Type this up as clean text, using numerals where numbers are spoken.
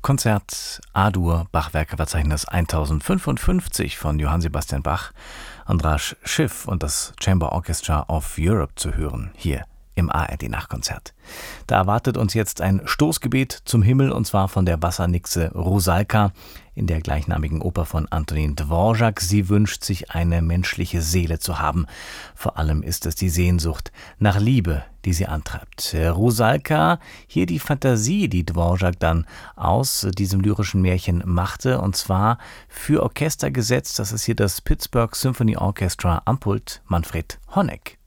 Konzert A-Dur Bachwerkeverzeichnis 1055 von Johann Sebastian Bach, András Schiff und das Chamber Orchestra of Europe zu hören, hier im ARD-Nachkonzert. Da erwartet uns jetzt ein Stoßgebet zum Himmel, und zwar von der Wassernixe Rusalka in der gleichnamigen Oper von Antonín Dvořák. Sie wünscht sich, eine menschliche Seele zu haben. Vor allem ist es die Sehnsucht nach Liebe, die sie antreibt. Rusalka, hier die Fantasie, die Dvořák dann aus diesem lyrischen Märchen machte, und zwar für Orchester gesetzt. Das ist hier das Pittsburgh Symphony Orchestra am Pult Manfred Honeck.